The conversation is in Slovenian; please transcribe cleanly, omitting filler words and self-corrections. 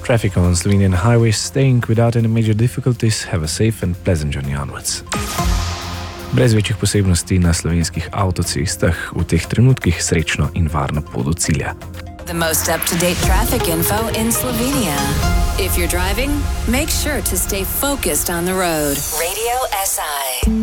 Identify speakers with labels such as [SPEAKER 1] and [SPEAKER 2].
[SPEAKER 1] Traffic on Slovenian highways staying without any major difficulties. Have a safe and pleasant journey onwards. Brez večjih posebnosti na slovenskih avtocestah v teh trenutkih srečno in varno pot do cilja.
[SPEAKER 2] The most up-to-date traffic info in Slovenia. If you're driving, make sure to stay focused on the road. Radio SI.